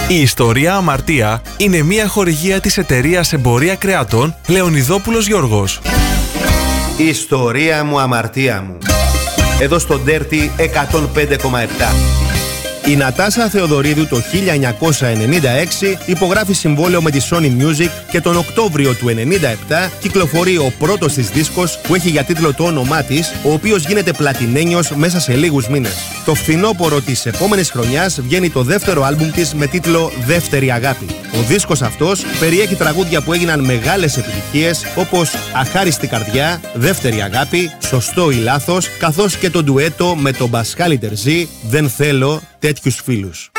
Η ιστορία Αμαρτία είναι μια χορηγία της εταιρείας Εμπορία Κρεατών Λεωνιδόπουλος Γιώργος. Η ιστορία μου, αμαρτία μου. Εδώ στο Dirty 105,7. Η Νατάσα Θεοδωρίδου το 1996 υπογράφει συμβόλαιο με τη Sony Music και τον Οκτώβριο του 1997 κυκλοφορεί ο πρώτος της δίσκος που έχει για τίτλο το όνομά της, ο οποίος γίνεται πλατινένιος μέσα σε λίγους μήνες. Το φθινόπωρο της επόμενης χρονιάς βγαίνει το δεύτερο άλμπουμ της με τίτλο Δεύτερη Αγάπη. Ο δίσκος αυτός περιέχει τραγούδια που έγιναν μεγάλες επιτυχίες όπως Αχάριστη Καρδιά, Δεύτερη Αγάπη, Σωστό ή Λάθος, καθώς και το ντουέτο με τον Πασχάλη Τερζή, Δεν θέλω τέτοιους φίλους.